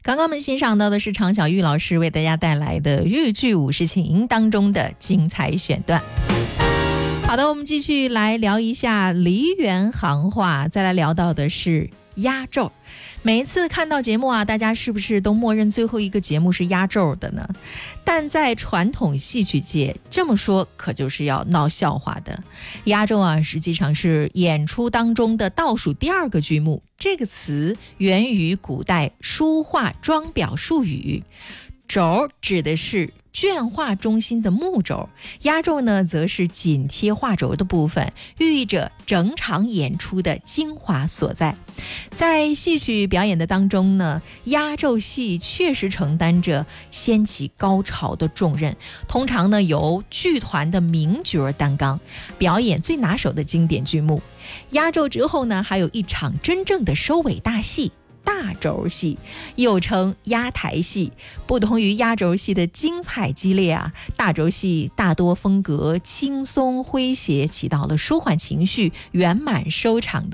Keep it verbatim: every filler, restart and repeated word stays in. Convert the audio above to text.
刚刚我们欣赏到的是常小玉老师为大家带来的豫剧五十琴当中的精彩选段。好的，我们继续来聊一下梨园行话，再来聊到的是压轴。每一次看到节目啊，大家是不是都默认最后一个节目是压轴的呢？但在传统戏曲界，这么说可就是要闹笑话的。压轴啊，实际上是演出当中的倒数第二个剧目。这个词源于古代书画装裱术语，轴指的是绢画中心的木轴，压轴呢则是紧贴画轴的部分，寓意着整场演出的精华所在。在戏曲表演的当中呢，压轴戏确实承担着掀起高潮的重任，通常呢由剧团的名角担纲，表演最拿手的经典剧目。压轴之后呢，还有一场真正的收尾大戏，大轴戏，又称压台戏。不同于压轴戏的精彩激烈啊，大轴戏大多风格轻松诙谐，起到了舒缓情绪、圆满收场的